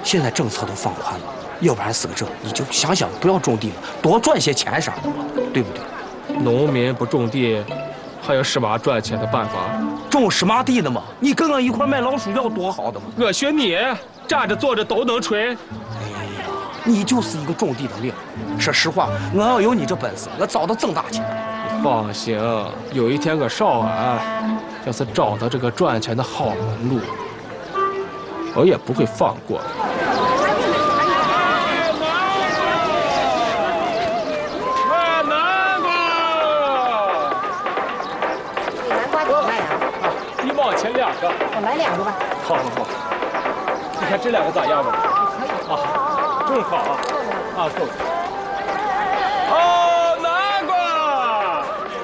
现在政策都放宽了，要不然死个症，你就想想不要种地了，多赚些钱啥的嘛，对不对？ 农民不种地，还有什么赚钱的办法？ 种什么地的嘛？你跟俺一块卖老鼠药多好的嘛！ 我学你，站着坐着都能吹。 哎呀，你就是一个种地的命。说实话，我要有你这本事，我早都挣大钱。 你放心，有一天我少安要是找到这个赚钱的好门路，我也不会放过。前2个， 我来2个吧。 好，你看这2个咋样吧？ 可以啊，正好啊，够。哦，南瓜，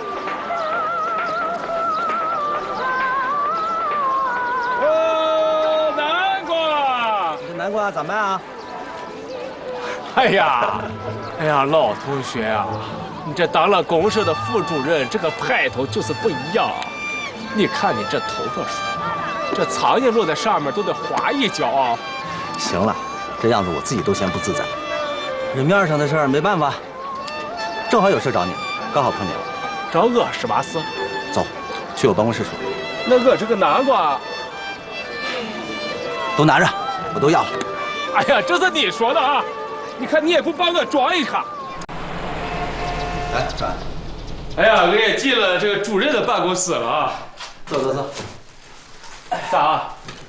哦，南瓜， 这南瓜咋卖啊？ 哎呀，老同学啊，你这当了公社的副主任，这个派头就是不一样。你看你这头发梳，这苍蝇落在上面都得划一脚啊！ 行了，这样子我自己都嫌不自在。这面上的事儿没办法，正好有事找你，刚好碰见了。 找我是嘛事？ 走，去我办公室说。 那我这个南瓜， 都拿着，我都要了。 哎呀，这是你说的啊！你看你也不帮我装一下。 来，少安。 哎呀，我也进了这个主任的办公室了啊。 走。 咋？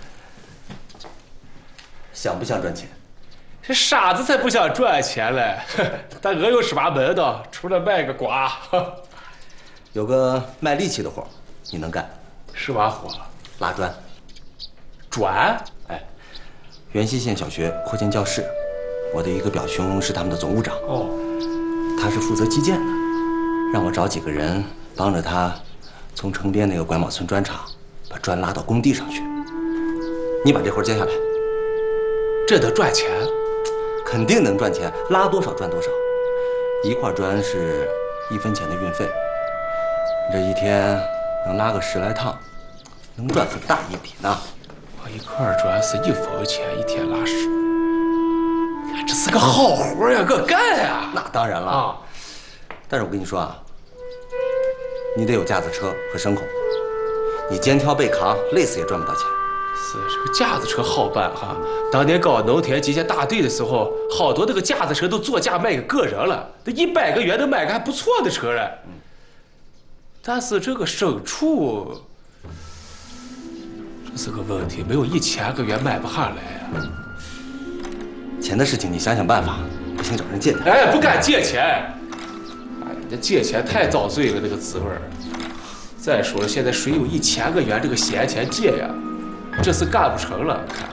想不想赚钱？ 这傻子才不想赚钱嘞！但我有什么门道？除了卖个瓜。 有个卖力气的活，你能干？ 是嘛活？ 拉砖。 砖？ 哎，元溪县小学扩建教室，我的一个表兄是他们的总务长。 哦。 他是负责基建的，让我找几个人帮着他，从城边那个管堡村砖厂把砖拉到工地上去。你把这活接下来。 这得赚钱？ 肯定能赚钱，拉多少赚多少。一块砖是1分钱的运费，你这一天能拉个10来趟，能赚很大一笔呢。 我一块砖是1分钱，一天拉10，这是个好活呀，我干呀！ 那当然了啊，但是我跟你说啊，你得有架子车和牲口，你肩挑背扛，累死也赚不到钱。 是这个架子车好办哈，当年搞农田基建大队的时候，好多那个架子车都作价卖给个人了，那100个元能买个还不错的车了。但是这个牲畜，这是个问题，没有1000个元买不下来呀。 钱的事情你想想办法，不行找人借点。 哎，不敢借钱，哎，这借钱太遭罪了，那个滋味儿。再说了，现在谁有1000个元这个闲钱借呀？这事干不成了，看。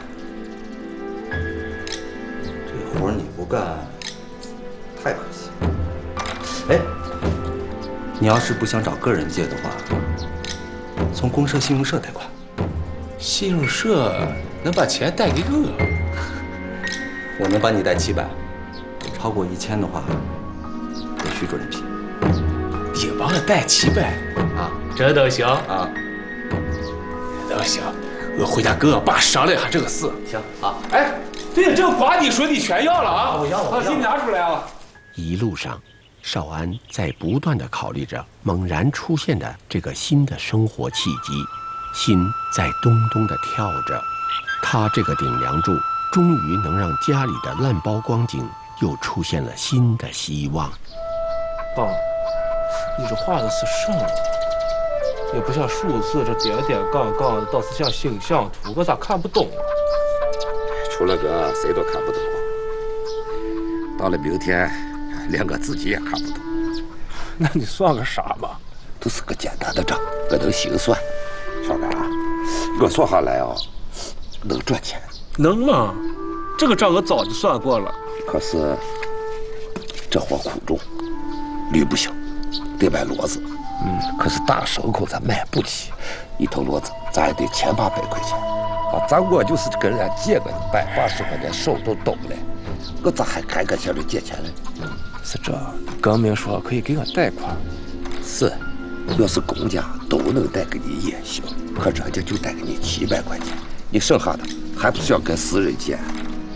这活你不干，太可惜。哎，你要是不想找个人借的话，从公社信用社贷款。 信用社能把钱贷给我？ 我能帮你贷700，超过1000的话，得徐主任批。 你帮我贷700 啊？ 这都行啊？ 都行。我回家跟我爸商量一下这个事。 行啊。 哎，对了，这个瓜你说你全要了啊？ 我要了。 好，给你拿出来啊。 一路上，少安在不断地考虑着猛然出现的这个新的生活契机，心在咚咚地跳着。他这个顶梁柱终于能让家里的烂包光景又出现了新的希望。 爸，你这画的是什么？也不像数字这点点杠杠的，倒是像形象图，我咋看不懂啊？ 除了我，谁都看不懂。到了明天，连我自己也看不懂。 那你算个啥嘛？ 都是个简单的账，我能心算。少干啊，我算下来啊，能赚钱。 能吗？这个账我早就算过了。 可是这活苦重，驴不行，得买骡子。可是大牲口咱买不起，一头骡子咱也得700-800块钱。啊，我就是跟人家借个180块钱，手都抖了，我咋还敢跟小刘借钱呢？ 是这，刚明说可以给我贷款。 是，要是公家都能贷给你也行，可人家就贷给你700块钱，你剩下的还不是要跟私人借？